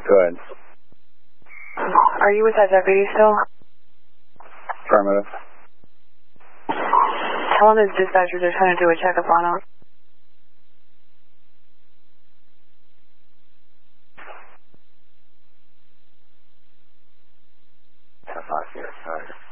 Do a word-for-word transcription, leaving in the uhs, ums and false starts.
Go ahead. Are you with that deputy still? Affirmative. Tell him his dispatchers are trying to do a checkup on him. ten five here, sorry.